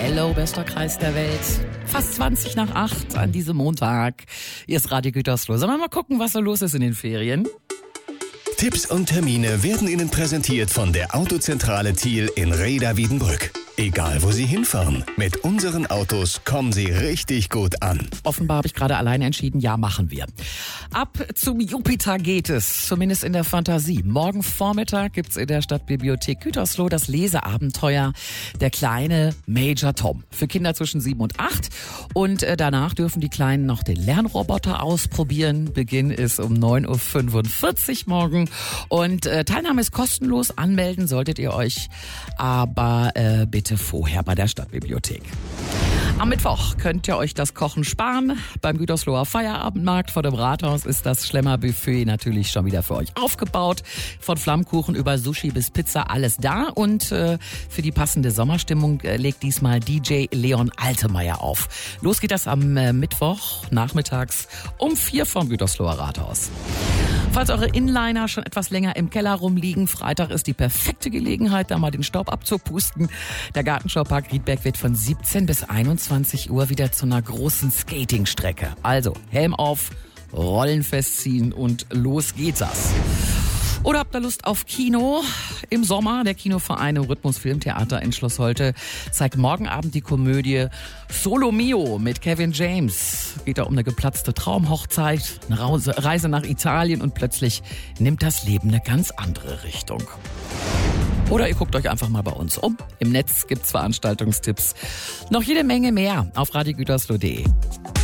Hello, bester Kreis der Welt. Fast 20 nach 8 an diesem Montag. Hier ist Radio Gütersloh. Sollen wir mal gucken, was so los ist in den Ferien? Tipps und Termine werden Ihnen präsentiert von der Autozentrale Thiel in Rheda-Wiedenbrück. Egal, wo Sie hinfahren, mit unseren Autos kommen Sie richtig gut an. Offenbar habe ich gerade alleine entschieden, ja, machen wir. Ab zum Jupiter geht es, zumindest in der Fantasie. Morgen Vormittag gibt's in der Stadtbibliothek Gütersloh das Leseabenteuer Der kleine Major Tom für Kinder zwischen 7 und 8. Und danach dürfen die Kleinen noch den Lernroboter ausprobieren. Beginn ist um 9.45 Uhr morgen. Und Teilnahme ist kostenlos. Anmelden solltet ihr euch aber bitte vorher bei der Stadtbibliothek. Am Mittwoch könnt ihr euch das Kochen sparen. Beim Gütersloher Feierabendmarkt vor dem Rathaus ist das Schlemmerbuffet natürlich schon wieder für euch aufgebaut. Von Flammkuchen über Sushi bis Pizza, alles da. Und für die passende Sommerstimmung legt diesmal DJ Leon Altemeyer auf. Los geht das am Mittwoch nachmittags um 4 vom Gütersloher Rathaus. Falls eure Inliner schon etwas länger im Keller rumliegen, Freitag ist die perfekte Gelegenheit, da mal den Staub abzupusten. Der Gartenschaupark Riedberg wird von 17 bis 21 Uhr wieder zu einer großen Skatingstrecke. Also Helm auf, Rollen festziehen und los geht's das. Oder habt ihr Lust auf Kino? Im Sommer, der Kinoverein im Rhythmus Filmtheater in Schloss Holte zeigt morgen Abend die Komödie Solo Mio mit Kevin James. Geht da um eine geplatzte Traumhochzeit, eine Reise nach Italien und plötzlich nimmt das Leben eine ganz andere Richtung. Oder ihr guckt euch einfach mal bei uns um. Im Netz gibt's Veranstaltungstipps. Noch jede Menge mehr auf radiogütersloh.de.